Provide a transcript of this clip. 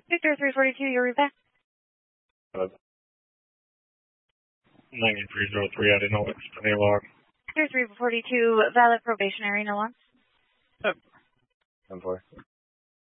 Victor 342, your route back. 9303, I didn't know what's the name log. Victor 342, valid probationary, no loss. Yep. 10-4.